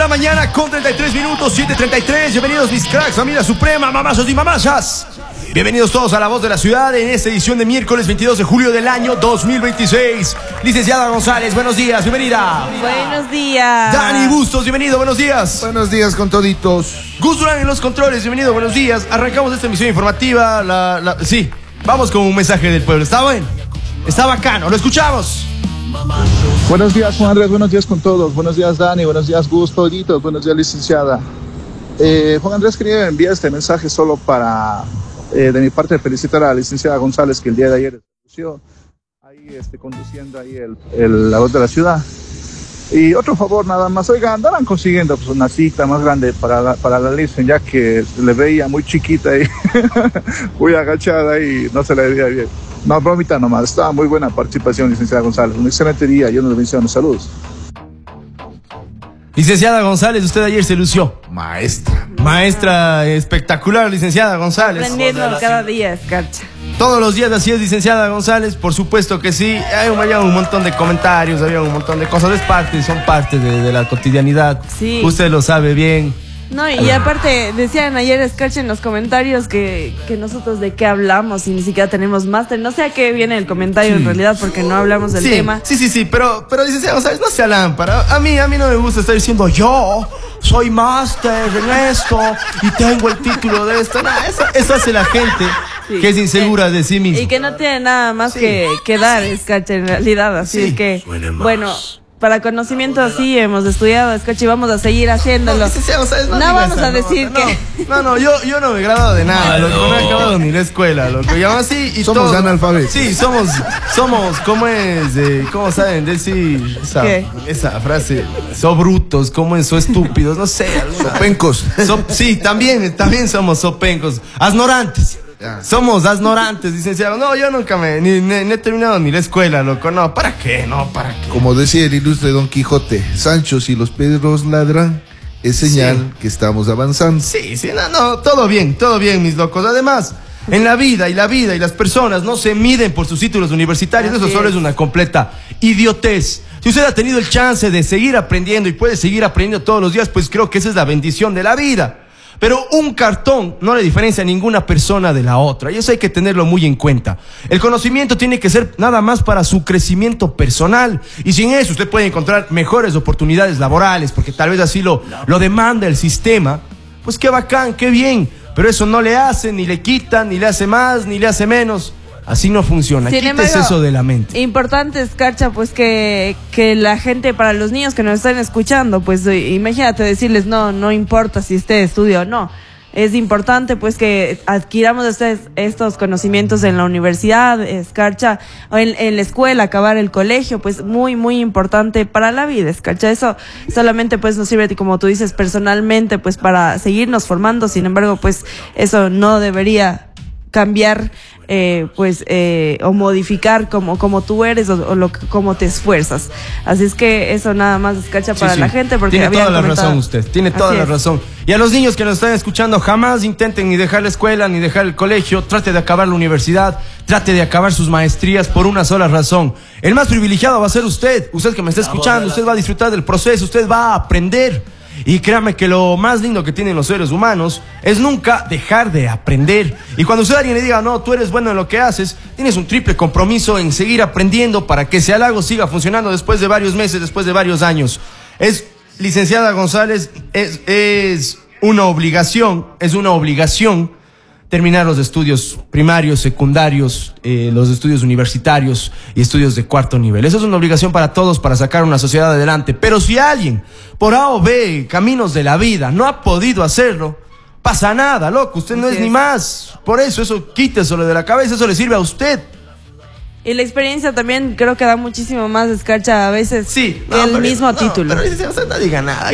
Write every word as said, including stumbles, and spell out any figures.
la mañana con treinta y tres minutos, siete treinta y tres. Bienvenidos mis cracks, familia suprema, mamazos y mamachas. Bienvenidos todos a La Voz de la Ciudad en esta edición de miércoles veintidós de julio del año dos mil veintiséis. Licenciada González, buenos días, bienvenida. Buenos días. Dani Bustos, bienvenido, buenos días. Buenos días con toditos. Gus Durán en los controles, bienvenido, buenos días. Arrancamos esta emisión informativa, la, la, sí, vamos con un mensaje del pueblo. ¿Está bueno? Está bacano, lo escuchamos. Buenos días Juan Andrés, buenos días con todos. Buenos días Dani, buenos días Gus, toditos, buenos días licenciada. Eh, Juan Andrés, quería enviar este mensaje solo para, eh, de mi parte, felicitar a la licenciada González, que el día de ayer estuvo ahí este, conduciendo ahí el, el, La Voz de la Ciudad. Y otro favor nada más, oigan, andarán consiguiendo pues, una cita más grande para la, para la licen, ya que le veía muy chiquita y muy agachada y no se le veía bien. No, bromita nomás, estaba muy buena participación, licenciada González. Un excelente día, yo nos bendiciones, saludos. Licenciada González, usted ayer se lució. Maestra. Maestra espectacular, licenciada González. Aprendiendo cada día, escarcha. Todos los días así es, licenciada González, por supuesto que sí. Hay, había un montón de comentarios, había un montón de cosas. Es parte, son parte de, de la cotidianidad. Sí. Usted lo sabe bien. No, y aparte decían ayer, escarcha, en los comentarios que, que nosotros de qué hablamos y ni siquiera tenemos máster. No sé a qué viene el comentario Sí. en realidad, porque no hablamos del Sí, tema. sí, sí, sí, pero, pero licenciada González, no sea lámpara. A mí, a mí no me gusta estar diciendo yo soy máster en esto y tengo el título de esto. No, eso, eso hace la gente Sí. que es insegura de sí misma. Y que no tiene nada más Sí. que, que dar, escarcha, en realidad. Así Sí. es que, bueno, para conocimiento así hemos estudiado, escarcha, y vamos a seguir haciéndolo. No, licenciada González, No diga vamos esa a decir nota, que- No, no, no, yo, yo no me he graduado de nada, loco, no he acabado ni la escuela, loco. Y aún así, y Somos todo- analfabetos. Sí, somos, somos, ¿cómo es? Eh, ¿Cómo saben decir esa, ¿Qué? esa frase? So brutos, ¿cómo es? So estúpidos, no sé. alguna- Pencos. So- sí, también, también somos sopencos, asnorantes. Ya. Somos asnorantes, licenciado. No, yo nunca me, ni, ni- ni he terminado ni la escuela, loco. No, ¿para qué? No, ¿para qué? Como decía el ilustre Don Quijote, Sancho, si los perros ladran, es señal Sí. que estamos avanzando. Sí, sí, no, no, todo bien, todo bien, mis locos. Además, en la vida y la vida y las personas no se miden por sus títulos universitarios. Así Eso solo es. es una completa idiotez. Si usted ha tenido el chance de seguir aprendiendo y puede seguir aprendiendo todos los días, pues creo que esa es la bendición de la vida. Pero un cartón no le diferencia a ninguna persona de la otra, y eso hay que tenerlo muy en cuenta. El conocimiento tiene que ser nada más para su crecimiento personal, y sin eso usted puede encontrar mejores oportunidades laborales, porque tal vez así lo, lo demanda el sistema. Pues qué bacán, qué bien, pero eso no le hace, ni le quita, ni le hace más, ni le hace menos. Así no funciona. Sin Quítese embargo, eso de la mente. Importante, escarcha, pues que, que la gente, para los niños que nos están escuchando, pues eh, imagínate decirles, no, no importa si usted estudia o no. Es importante pues que adquiramos estos, estos conocimientos en la universidad, escarcha, o en, en la escuela, acabar el colegio, pues muy, muy importante para la vida, escarcha. Eso solamente pues nos sirve, como tú dices, personalmente, pues para seguirnos formando. Sin embargo, pues eso no debería cambiar eh, pues eh, o modificar como, como tú eres o, o lo que- como te esfuerzas. Así es que eso nada más escarcha para Sí, la sí. gente, porque tiene habían toda la comentado. razón usted, tiene toda Así la es. razón. Y a los niños que nos están escuchando, jamás intenten ni dejar la escuela, ni dejar el colegio. Trate de acabar la universidad, trate de acabar sus maestrías por una sola razón. El más privilegiado va a ser usted, usted que me está escuchando. Usted va a disfrutar del proceso, usted va a aprender. Y créame que lo más lindo que tienen los seres humanos es nunca dejar de aprender. Y cuando usted a alguien le diga, no, tú eres bueno en lo que haces, tienes un triple compromiso en seguir aprendiendo para que ese halago siga funcionando después de varios meses, después de varios años. Es, licenciada González, es, es una obligación, es una obligación terminar los estudios primarios, secundarios, eh, los estudios universitarios y estudios de cuarto nivel. Eso es una obligación para todos para sacar una sociedad adelante. Pero si alguien, por A o B, caminos de la vida, no ha podido hacerlo, pasa nada, loco. Usted no Así es ni es. más. Por eso, eso quíteselo de la cabeza, eso le sirve a usted. Y la experiencia también creo que da muchísimo más escarcha a veces Sí, que el pero- mismo no, título. Pero licenciada, usted no diga nada.